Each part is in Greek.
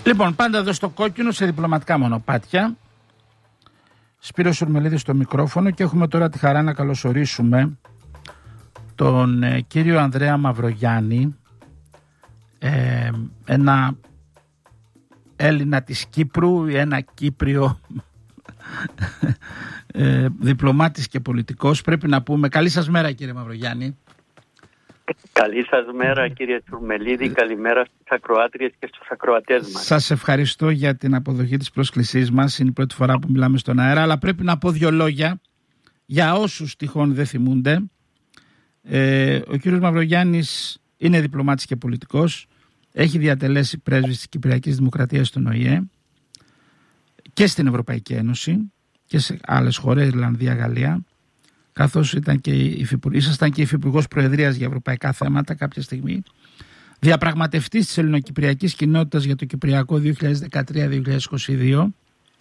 Λοιπόν, πάντα εδώ στο κόκκινο, σε διπλωματικά μονοπάτια. Σπύρος Σουρμελίδης στο μικρόφωνο και έχουμε τώρα τη χαρά να καλωσορίσουμε τον κύριο Ανδρέα Μαυρογιάννη, ένα Έλληνα της Κύπρου, ένα Κύπριο διπλωμάτης και πολιτικός. Πρέπει να πούμε καλή σας μέρα, κύριε Μαυρογιάννη. Καλή σας μέρα, κύριε Σουρμελίδη. Καλημέρα στις ακροάτριες και στους ακροατές μας. Σας ευχαριστώ για την αποδοχή της πρόσκλησής μας. Είναι η πρώτη φορά που μιλάμε στον αέρα, αλλά πρέπει να πω δύο λόγια για όσους τυχόν δεν θυμούνται. Ο κύριος Μαυρογιάννης είναι διπλωμάτης και πολιτικός. Έχει διατελέσει πρέσβης της Κυπριακής Δημοκρατίας στον ΟΗΕ και στην Ευρωπαϊκή Ένωση και σε άλλες χώρες, Ιρλανδία, Γαλλία, καθώς ήσασταν και υφυπουργός Προεδρίας για ευρωπαϊκά θέματα κάποια στιγμή, διαπραγματευτής της ελληνοκυπριακής κοινότητας για το Κυπριακό 2013-2022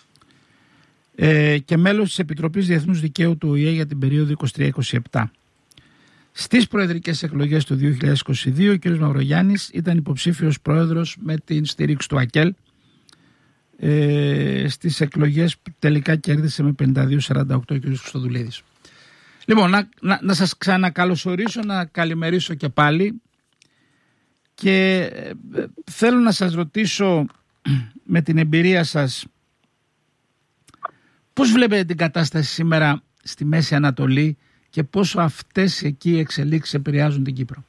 και μέλος της Επιτροπής Διεθνούς Δικαίου του ΟΗΕ για την περίοδο 23-27. Στις προεδρικές εκλογές του 2022 ο κ. Μαυρογιάννης ήταν υποψήφιος πρόεδρος με την στήριξη του ΑΚΕΛ. Στις εκλογές που τελικά κέρδισε με 52-48 ο κ. Χριστοδουλίδης. Λοιπόν, να σας ξανακαλωσορίσω, να καλημερίσω και πάλι και θέλω να σας ρωτήσω με την εμπειρία σας πώς βλέπετε την κατάσταση σήμερα στη Μέση Ανατολή και πόσο αυτές εκεί οι εξελίξεις επηρεάζουν την Κύπρο.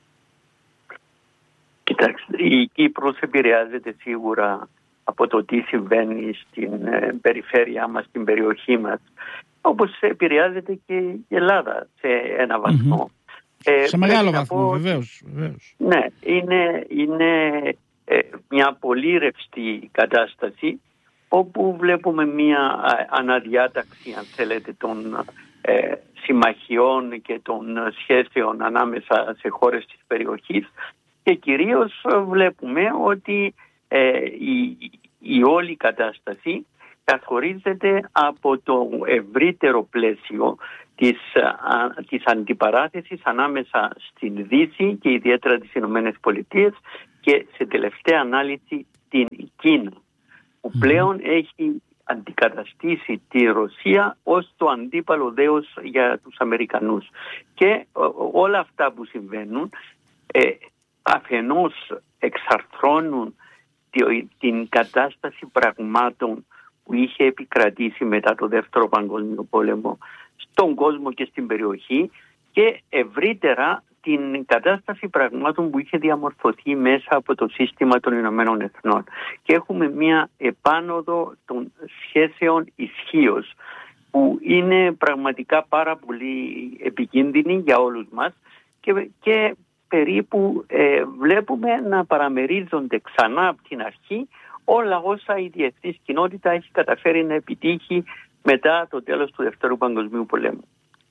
Κοιτάξτε, η Κύπρος επηρεάζεται σίγουρα από το τι συμβαίνει στην περιφέρειά μας, στην περιοχή μας, όπως επηρεάζεται και η Ελλάδα σε ένα βαθμό. Σε μεγάλο βαθμό, βεβαίως. Ναι, είναι μια πολύ ρευστή κατάσταση όπου βλέπουμε μια αναδιάταξη, αν θέλετε, των συμμαχιών και των σχέσεων ανάμεσα σε χώρες της περιοχής και κυρίως βλέπουμε ότι η όλη κατάσταση καθορίζεται από το ευρύτερο πλαίσιο της αντιπαράθεσης ανάμεσα στην Δύση και ιδιαίτερα τις Ηνωμένες Πολιτείες και σε τελευταία ανάλυση την Κίνα, που πλέον έχει αντικαταστήσει τη Ρωσία ως το αντίπαλο δέος για τους Αμερικανούς. Και όλα αυτά που συμβαίνουν αφενός εξαρθρώνουν την κατάσταση πραγμάτων που είχε επικρατήσει μετά το Δεύτερο Παγκόσμιο Πόλεμο στον κόσμο και στην περιοχή και ευρύτερα την κατάσταση πραγμάτων που είχε διαμορφωθεί μέσα από το σύστημα των Ηνωμένων Εθνών. Και έχουμε μια επάνωδο των σχέσεων ισχύως που είναι πραγματικά πάρα πολύ επικίνδυνη για όλους μας και περίπου βλέπουμε να παραμερίζονται ξανά από την αρχή όλα όσα η διεθνής κοινότητα έχει καταφέρει να επιτύχει μετά το τέλος του Δεύτερου Παγκοσμίου Πολέμου.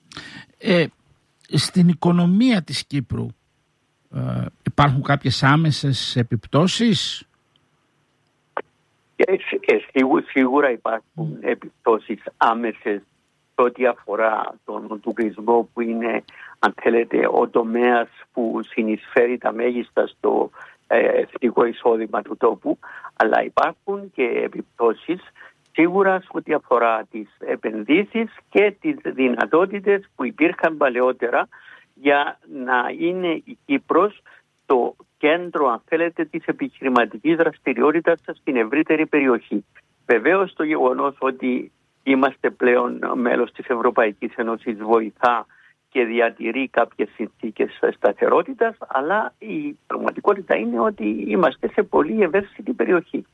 Στην οικονομία της Κύπρου υπάρχουν κάποιες άμεσες επιπτώσεις? Σίγουρα υπάρχουν επιπτώσεις άμεσες ό,τι αφορά τον τουρισμό, που είναι, αν θέλετε, ο τομέας που συνεισφέρει τα μέγιστα στο εθνικό εισόδημα του τόπου, αλλά υπάρχουν και επιπτώσεις σίγουρα ό,τι αφορά τις επενδύσεις και τις δυνατότητες που υπήρχαν παλαιότερα για να είναι η Κύπρος το κέντρο, αν θέλετε, της επιχειρηματικής δραστηριότητας στην ευρύτερη περιοχή. Βεβαίως το γεγονός ότι είμαστε πλέον μέλος της Ευρωπαϊκής Ένωσης βοηθά και διατηρεί κάποιες συνθήκες σταθερότητας, αλλά η πραγματικότητα είναι ότι είμαστε σε πολύ ευαίσθητη περιοχή.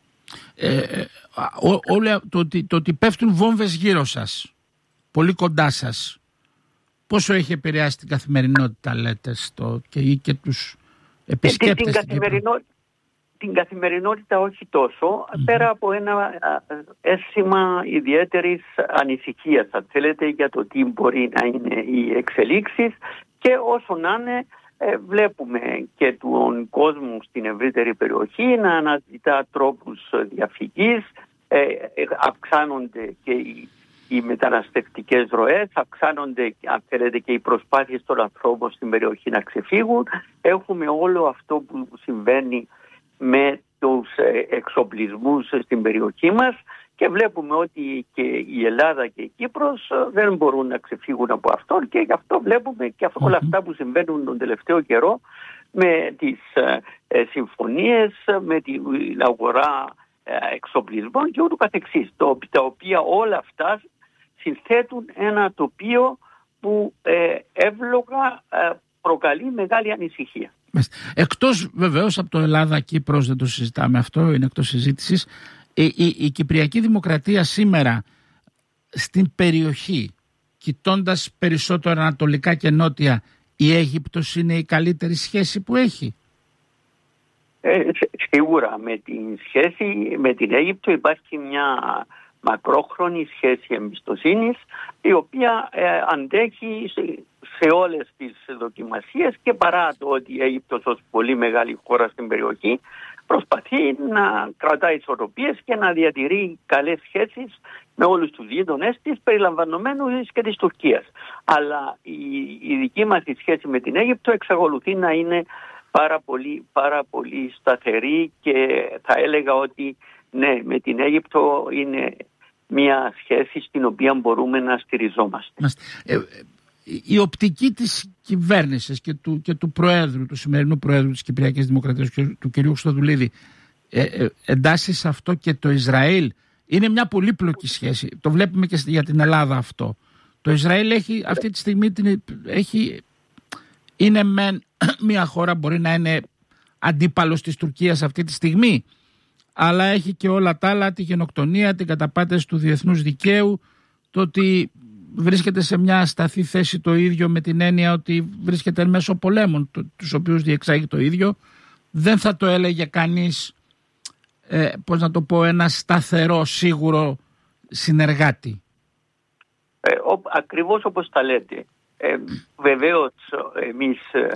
Το ότι πέφτουν βόμβες γύρω σας, πολύ κοντά σας, πόσο έχει επηρεάσει την καθημερινότητα, λέτε, και τους επισκέπτες στην Κύπρο? Την καθημερινότητα όχι τόσο, πέρα από ένα αίσθημα ιδιαίτερης ανησυχίας, αν θέλετε, για το τι μπορεί να είναι οι εξελίξεις, και όσο να είναι βλέπουμε και τον κόσμο στην ευρύτερη περιοχή να αναζητά τρόπους διαφυγής, αυξάνονται και οι μεταναστευτικές ροές, αυξάνονται, αν θέλετε, και οι προσπάθειες των ανθρώπων στην περιοχή να ξεφύγουν. Έχουμε όλο αυτό που συμβαίνει με τους εξοπλισμούς στην περιοχή μας και βλέπουμε ότι και η Ελλάδα και η Κύπρος δεν μπορούν να ξεφύγουν από αυτό και γι' αυτό βλέπουμε και όλα αυτά που συμβαίνουν τον τελευταίο καιρό με τις συμφωνίες, με την αγορά εξοπλισμών και ούτω καθεξής, τα οποία όλα αυτά συνθέτουν ένα τοπίο που εύλογα προκαλεί μεγάλη ανησυχία. Εκτός βεβαίως από το Ελλάδα-Κύπρος, δεν το συζητάμε αυτό, είναι εκτός συζήτησης, η Κυπριακή Δημοκρατία σήμερα στην περιοχή, κοιτώντας περισσότερο ανατολικά και νότια, η Αίγυπτος είναι η καλύτερη σχέση που έχει? Σίγουρα με την Αίγυπτο υπάρχει μια μακρόχρονη σχέση εμπιστοσύνης, η οποία αντέχει σε όλες τις δοκιμασίες και παρά το ότι η Αίγυπτος ως πολύ μεγάλη χώρα στην περιοχή προσπαθεί να κρατάει ισορροπίες και να διατηρεί καλές σχέσεις με όλους τους γείτονές της, περιλαμβανομένου και της Τουρκίας. Αλλά η δική μας σχέση με την Αίγυπτο εξακολουθεί να είναι πάρα πολύ σταθερή και θα έλεγα ότι ναι, με την Αίγυπτο είναι μια σχέση στην οποία μπορούμε να στηριζόμαστε. Η οπτική της κυβέρνησης και του Προέδρου, του σημερινού Προέδρου της Κυπριακής Δημοκρατίας, του κ. Χριστοδουλίδη, εντάσσει σε αυτό και το Ισραήλ, είναι μια πολύπλοκη σχέση. Το βλέπουμε και για την Ελλάδα αυτό. Το Ισραήλ έχει αυτή τη στιγμή είναι μια χώρα, μπορεί να είναι αντίπαλος της Τουρκίας αυτή τη στιγμή, αλλά έχει και όλα τα άλλα, τη γενοκτονία, την καταπάτηση του διεθνούς δικαίου, το ότι βρίσκεται σε μια ασταθή θέση το ίδιο με την έννοια ότι βρίσκεται εν μέσω πολέμων, τους οποίους διεξάγει το ίδιο. Δεν θα το έλεγε κανείς, ένα σταθερό, σίγουρο συνεργάτη. Ακριβώς όπως τα λέτε. Βεβαίως εμείς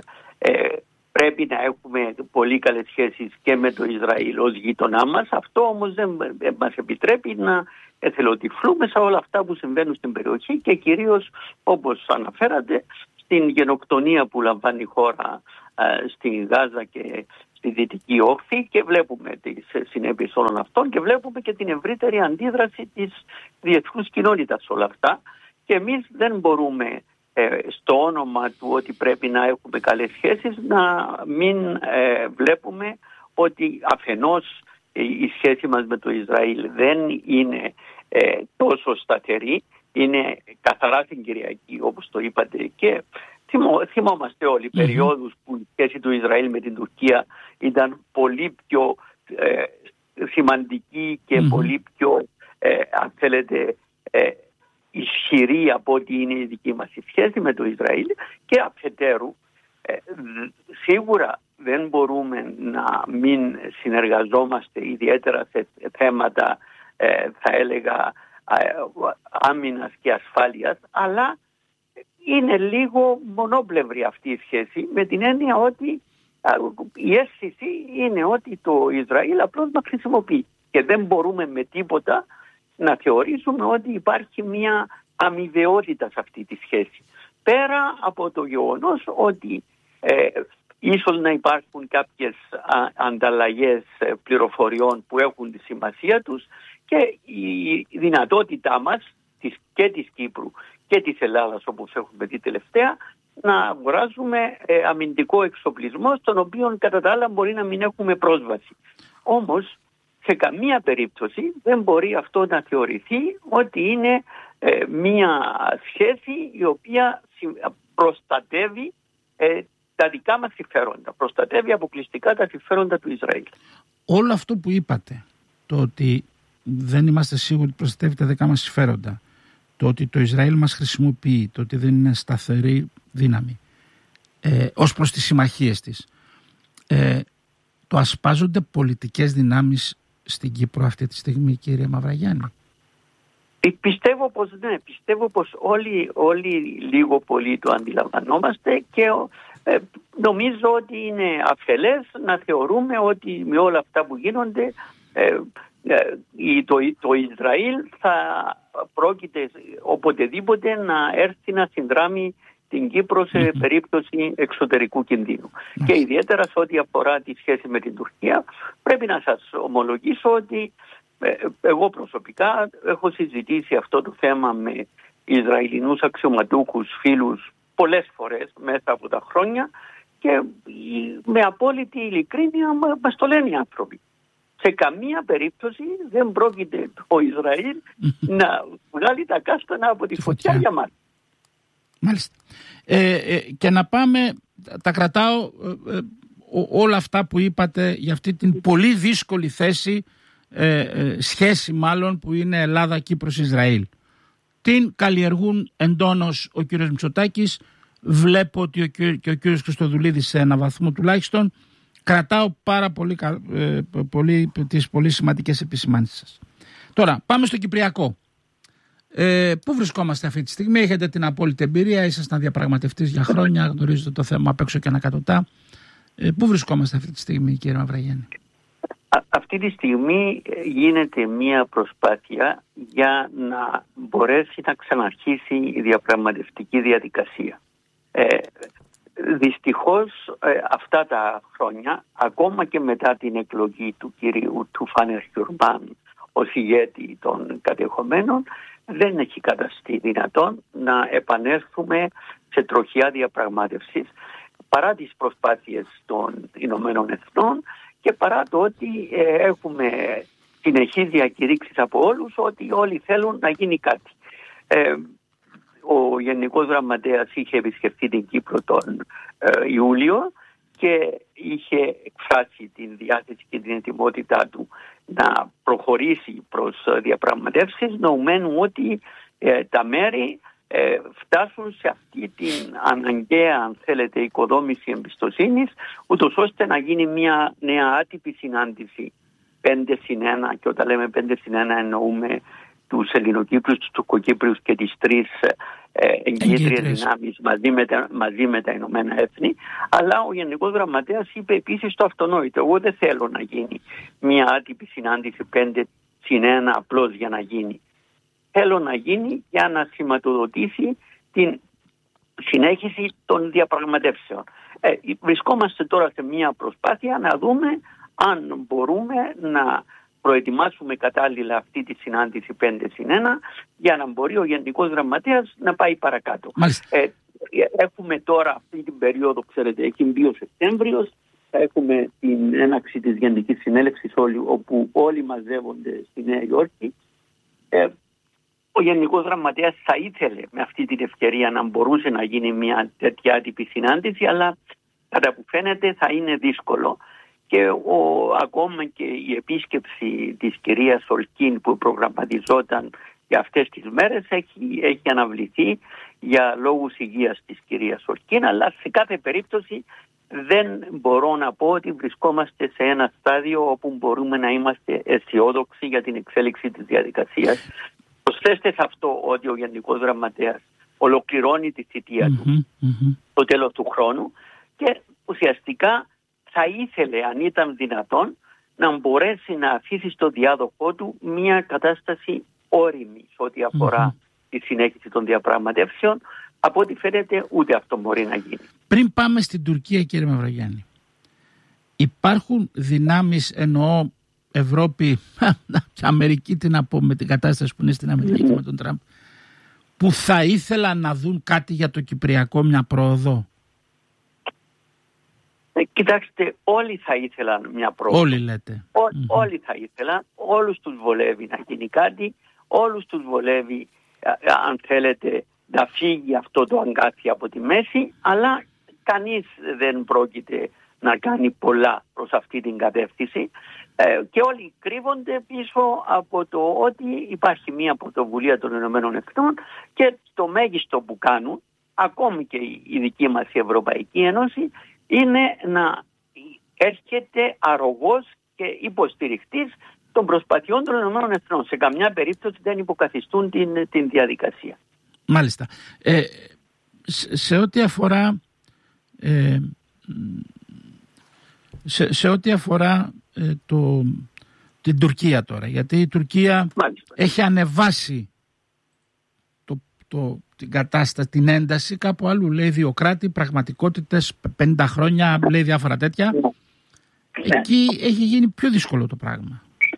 πρέπει να έχουμε πολύ καλές σχέσεις και με το Ισραήλ ως γείτονά μας. Αυτό όμως δεν μας επιτρέπει να εθελοτυφλούμε σε όλα αυτά που συμβαίνουν στην περιοχή και κυρίως, όπως αναφέρατε, στην γενοκτονία που λαμβάνει η χώρα στη Γάζα και στη Δυτική Όχθη, και βλέπουμε τις συνέπειες όλων αυτών και βλέπουμε και την ευρύτερη αντίδραση της διεθνούς κοινότητας σε όλα αυτά. Και εμείς δεν μπορούμε στο όνομα του ότι πρέπει να έχουμε καλές σχέσεις να μην βλέπουμε ότι αφενός η σχέση μας με το Ισραήλ δεν είναι τόσο σταθερή, είναι καθαρά συγκυριακή όπως το είπατε, και θυμόμαστε όλοι περιόδους που η σχέση του Ισραήλ με την Τουρκία ήταν πολύ πιο σημαντική και πολύ πιο αν θέλετε ισχυρή από ό,τι είναι η δική μας σχέση με το Ισραήλ. Και αφετέρου σίγουρα δεν μπορούμε να μην συνεργαζόμαστε ιδιαίτερα σε θέματα θα έλεγα άμυνας και ασφάλειας, αλλά είναι λίγο μονόπλευρη αυτή η σχέση, με την έννοια ότι η αίσθηση είναι ότι το Ισραήλ απλώς μας χρησιμοποιεί και δεν μπορούμε με τίποτα να θεωρήσουμε ότι υπάρχει μια αμοιβαιότητα σε αυτή τη σχέση. Πέρα από το γεγονός ότι ίσως να υπάρχουν κάποιες ανταλλαγές πληροφοριών που έχουν τη σημασία τους, και η δυνατότητά μας και της Κύπρου και της Ελλάδας, όπως έχουμε δει τελευταία, να αγοράζουμε αμυντικό εξοπλισμό, στον οποίο κατά τα άλλα μπορεί να μην έχουμε πρόσβαση. Όμως σε καμία περίπτωση δεν μπορεί αυτό να θεωρηθεί ότι είναι μία σχέση η οποία προστατεύει τα δικά μας συμφέροντα, προστατεύει αποκλειστικά τα συμφέροντα του Ισραήλ. Όλο αυτό που είπατε, το ότι δεν είμαστε σίγουροι ότι προστατεύει τα δικά μας συμφέροντα, το ότι το Ισραήλ μας χρησιμοποιεί, το ότι δεν είναι σταθερή δύναμη ως προς τις συμμαχίες της, το ασπάζονται πολιτικές δυνάμεις στην Κύπρο αυτή τη στιγμή, κύριε Μαυραγιάννη? Πιστεύω πως ναι, πιστεύω πως όλοι λίγο πολύ το αντιλαμβανόμαστε, και νομίζω ότι είναι αφελές να θεωρούμε ότι με όλα αυτά που γίνονται το Ισραήλ θα πρόκειται οποτεδήποτε να έρθει να συνδράμει την Κύπρο σε περίπτωση εξωτερικού κινδύνου. Και ιδιαίτερα σε ό,τι αφορά τη σχέση με την Τουρκία, πρέπει πρέπει να σας ομολογήσω ότι εγώ προσωπικά έχω συζητήσει αυτό το θέμα με Ισραηλινούς αξιωματούχους φίλους πολλές φορές μέσα από τα χρόνια και με απόλυτη ειλικρίνεια μας το λένε οι άνθρωποι. Σε καμία περίπτωση δεν πρόκειται το Ισραήλ να βγάλει τα κάστανα από τη φωτιά για μας. Μάλιστα. Και να πάμε, τα κρατάω όλα αυτά που είπατε για αυτή την πολύ δύσκολη θέση, σχέση μάλλον, που είναι Ελλάδα-Κύπρος-Ισραήλ. Την καλλιεργούν εντόνως ο κύριος Μητσοτάκης. Βλέπω ότι και ο κύριος Χριστοδουλίδης σε ένα βαθμό τουλάχιστον. Κρατάω πάρα πολύ τις πολύ σημαντικές επισημάνσεις σας. Τώρα πάμε στο Κυπριακό. Πού βρισκόμαστε αυτή τη στιγμή? Έχετε την απόλυτη εμπειρία, ήσασταν διαπραγματευτής για χρόνια, γνωρίζετε το θέμα απ' έξω και ανακατοτά. Πού βρισκόμαστε αυτή τη στιγμή, κύριε Μαυρογιάννη? Αυτή τη στιγμή γίνεται μια προσπάθεια για να μπορέσει να ξαναρχίσει η διαπραγματευτική διαδικασία. Δυστυχώς αυτά τα χρόνια, ακόμα και μετά την εκλογή του κυρίου Τουφάνερ Γιουρμάν ως ηγέτη των κατεχομένων, δεν έχει καταστεί δυνατόν να επανέλθουμε σε τροχιά διαπραγμάτευσης παρά τις προσπάθειες των Ηνωμένων Εθνών και παρά το ότι έχουμε συνεχείς διακηρύξεις από όλους ότι όλοι θέλουν να γίνει κάτι. Ο Γενικός Γραμματέας είχε επισκεφτεί την Κύπρο τον Ιούλιο και είχε εκφράσει την διάθεση και την ετοιμότητά του να προχωρήσει προς διαπραγματεύσεις, νοουμένου ότι τα μέρη φτάσουν σε αυτή την αναγκαία, αν θέλετε, οικοδόμηση εμπιστοσύνης, ούτως ώστε να γίνει μια νέα άτυπη συνάντηση 5+1, και όταν λέμε 5+1 εννοούμε τους Ελληνοκύπριους, τους Τουρκοκύπριους και τις τρεις εγκύτριες δυνάμεις μαζί με τα Ηνωμένα Έθνη. Αλλά ο Γενικός Γραμματέας είπε επίσης το αυτονόητο: εγώ δεν θέλω να γίνει μια άτυπη συνάντηση 5+1 απλώς για να γίνει. Θέλω να γίνει για να σηματοδοτήσει την συνέχιση των διαπραγματεύσεων. Βρισκόμαστε τώρα σε μια προσπάθεια να δούμε αν μπορούμε να προετοιμάσουμε κατάλληλα αυτή τη συνάντηση 5+1 για να μπορεί ο Γενικός Γραμματέας να πάει παρακάτω. Έχουμε τώρα αυτή την περίοδο, ξέρετε, έχει μπει ο Σεπτέμβριος, θα έχουμε την έναρξη της Γενικής Συνέλευσης όπου όλοι μαζεύονται στη Νέα Υόρκη. Ο Γενικός Γραμματέας θα ήθελε με αυτή την ευκαιρία να μπορούσε να γίνει μια τέτοια άτυπη συνάντηση, αλλά κατά που φαίνεται θα είναι δύσκολο. Και ακόμα και η επίσκεψη της κυρίας Ολκίν που προγραμματιζόταν για αυτές τις μέρες έχει αναβληθεί για λόγους υγείας της κυρίας Ολκίν, αλλά σε κάθε περίπτωση δεν μπορώ να πω ότι βρισκόμαστε σε ένα στάδιο όπου μπορούμε να είμαστε αισιόδοξοι για την εξέλιξη της διαδικασίας. Προσθέστε σε αυτό ότι ο Γενικός Γραμματέας ολοκληρώνει τη θητεία του στο τέλος του χρόνου και ουσιαστικά θα ήθελε, αν ήταν δυνατόν, να μπορέσει να αφήσει στο διάδοχό του μια κατάσταση όριμη σε ό,τι αφορά τη συνέχιση των διαπραγματεύσεων. Από ό,τι φαίνεται ούτε αυτό μπορεί να γίνει. Πριν πάμε στην Τουρκία, κύριε Μαυρογιάννη, υπάρχουν δυνάμεις, εννοώ Ευρώπη, Αμερική, τι να πω, με την κατάσταση που είναι στην Αμερική και με τον Τραμπ, που θα ήθελαν να δουν κάτι για το Κυπριακό, μια πρόοδο? Κοιτάξτε, όλοι θα ήθελαν μια πρόοδο. Όλοι λέτε. Όλοι θα ήθελαν, όλους τους βολεύει να γίνει κάτι, όλους τους βολεύει, αν θέλετε, να φύγει αυτό το αγκάθι από τη μέση, αλλά κανείς δεν πρόκειται να κάνει πολλά προς αυτή την κατεύθυνση και όλοι κρύβονται πίσω από το ότι υπάρχει μια πρωτοβουλία των Ηνωμένων Εθνών και το μέγιστο που κάνουν, ακόμη και η δική μας η Ευρωπαϊκή Ένωση, είναι να έρχεται αρρωγός και υποστηριχτής των προσπαθειών των Ηνωμένων Εθνών. Σε καμιά περίπτωση δεν υποκαθιστούν την διαδικασία. Μάλιστα. Σε ό,τι αφορά σε ό,τι αφορά την Τουρκία τώρα, γιατί η Τουρκία έχει ανεβάσει την κατάσταση, την ένταση κάπου αλλού. Λέει δύο κράτη, πραγματικότητες, 50 χρόνια, λέει διάφορα τέτοια. εκεί έχει γίνει πιο δύσκολο το πράγμα.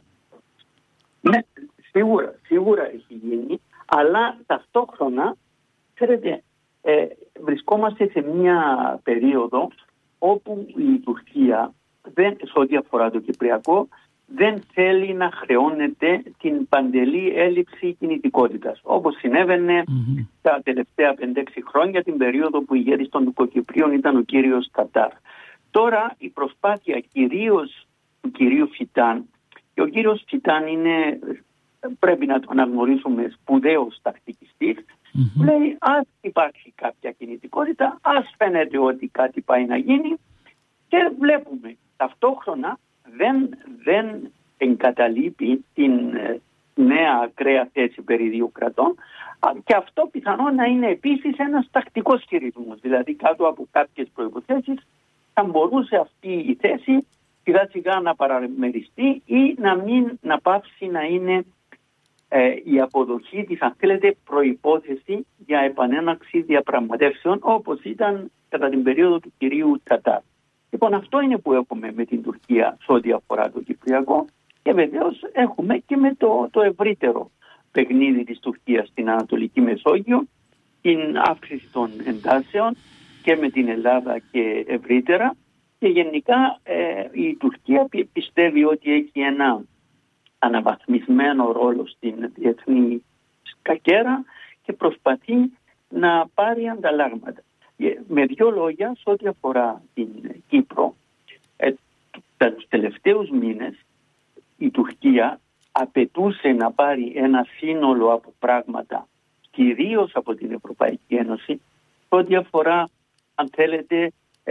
Ναι, σίγουρα έχει γίνει, αλλά ταυτόχρονα, ξέρετε, βρισκόμαστε σε μια περίοδο όπου η Τουρκία, σε ό,τι αφορά το Κυπριακό, δεν θέλει να χρεώνεται την παντελή έλλειψη κινητικότητας, όπως συνέβαινε τα τελευταία 5-6 χρόνια, την περίοδο που ηγέτης των Τουρκοκυπρίων ήταν ο κύριος Τατάρ. Τώρα η προσπάθεια κυρίως του κυρίου Φιτάν, και ο κύριος Φιτάν είναι, πρέπει να το αναγνωρίσουμε, σπουδαίος τακτικιστής, λέει ας υπάρχει κάποια κινητικότητα, ας φαίνεται ότι κάτι πάει να γίνει, και βλέπουμε ταυτόχρονα δεν εγκαταλείπει την νέα ακραία θέση περί δύο κρατών, και αυτό πιθανόν να είναι επίσης ένας τακτικός χειρισμός, δηλαδή κάτω από κάποιες προϋποθέσεις θα μπορούσε αυτή η θέση σιγά σιγά να παραμεριστεί ή να πάψει να είναι η αποδοχή της, αν θέλετε, προϋπόθεση για επανέναξη διαπραγματεύσεων, όπως ήταν κατά την περίοδο του κυρίου Τατάρ. Λοιπόν, αυτό είναι που έχουμε με την Τουρκία σε ό,τι αφορά το Κυπριακό, και βεβαίως έχουμε και με το ευρύτερο παιχνίδι της Τουρκίας στην Ανατολική Μεσόγειο, την αύξηση των εντάσεων και με την Ελλάδα και ευρύτερα, και γενικά η Τουρκία πιστεύει ότι έχει ένα αναβαθμισμένο ρόλο στην διεθνή σκακέρα και προσπαθεί να πάρει ανταλλάγματα. Με δύο λόγια, σε ό,τι αφορά την Κύπρο, τους τελευταίους μήνες η Τουρκία απαιτούσε να πάρει ένα σύνολο από πράγματα, κυρίως από την Ευρωπαϊκή Ένωση, σε ό,τι αφορά, αν θέλετε,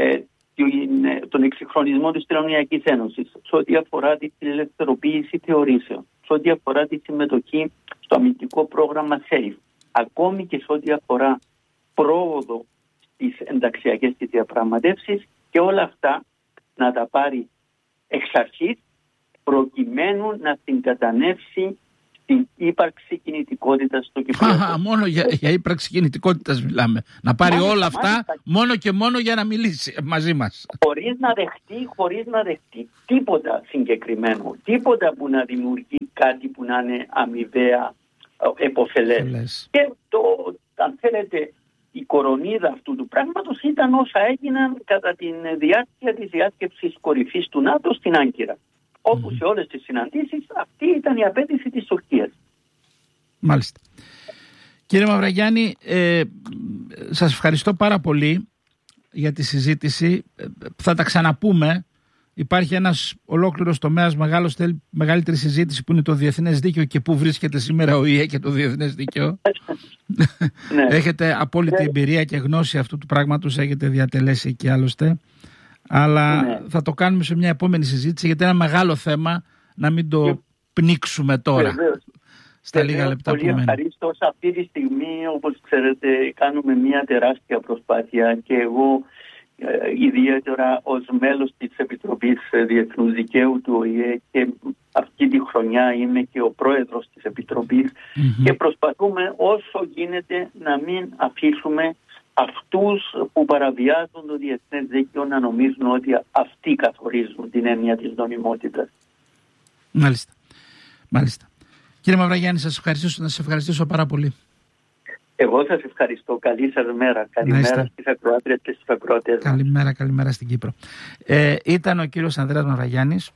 τον εξυγχρονισμό της Τελωνειακής Ένωσης, σε ό,τι αφορά την ελευθεροποίηση θεωρήσεων, σε ό,τι αφορά τη συμμετοχή στο αμυντικό πρόγραμμα SAFE, ακόμη και σε ό,τι αφορά πρόοδο στις ενταξιακές της διαπραγματεύσεις, και όλα αυτά να τα πάρει εξ αρχής, προκειμένου να συγκατανεύσει την ύπαρξη κινητικότητας στο Κυπριακό. Μόνο για ύπαρξη κινητικότητας μιλάμε. Να πάρει όλα αυτά μόνο και μόνο για να μιλήσει μαζί μας. Χωρίς να δεχτεί τίποτα συγκεκριμένο, τίποτα που να δημιουργεί κάτι που να είναι αμοιβαία επωφελές. Και αν θέλετε, η κορονίδα αυτού του πράγματος ήταν όσα έγιναν κατά τη διάρκεια της διάσκεψης κορυφής του ΝΑΤΟ στην Άγκυρα. Όπου σε όλες τις συναντήσεις αυτή ήταν η απέτηση της Τουρκίας. Μάλιστα. Κύριε Μαυραγιάννη, σας ευχαριστώ πάρα πολύ για τη συζήτηση. Θα τα ξαναπούμε. Υπάρχει ένας ολόκληρος τομέας μεγάλος, μεγαλύτερη συζήτηση, που είναι το διεθνές δίκαιο και πού βρίσκεται σήμερα ο ΙΕ και το διεθνές δίκαιο. Ναι. Έχετε απόλυτη εμπειρία και γνώση αυτού του πράγματος, έχετε διατελέσει εκεί άλλωστε. Αλλά θα το κάνουμε σε μια επόμενη συζήτηση, γιατί είναι ένα μεγάλο θέμα, να μην το πνίξουμε τώρα. Στα λίγα λεπτά που μένουν. Πολύ ευχαρίστως. Αυτή τη στιγμή, όπως ξέρετε, κάνουμε μια τεράστια προσπάθεια, και εγώ ιδιαίτερα ως μέλος της Επιτροπής Διεθνούς Δικαίου του ΟΗΕ, και αυτή τη χρονιά είμαι και ο πρόεδρος της Επιτροπής, και προσπαθούμε όσο γίνεται να μην αφήσουμε αυτούς που παραβιάζουν το διεθνές δίκαιο να νομίζουν ότι αυτοί καθορίζουν την έννοια της νομιμότητας. Μάλιστα. Κύριε Μαυραγιάννη, σας ευχαριστήσω πάρα πολύ. Εγώ σας ευχαριστώ. Καλή σας μέρα. Καλημέρα στις ακροάτριες και στους ακροατές. Καλημέρα στην Κύπρο. Ήταν ο κύριος Ανδρέας Μαυραγιάννης,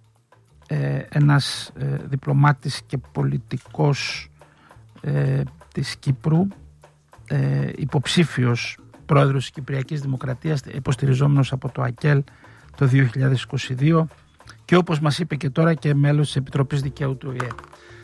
ένας διπλωμάτης και πολιτικός της Κύπρου, υποψήφιος πρόεδρος της Κυπριακής Δημοκρατίας, υποστηριζόμενος από το ΑΚΕΛ το 2022, και όπως μας είπε και τώρα και μέλος της Επιτροπής Δικαίου του ΟΗΕ.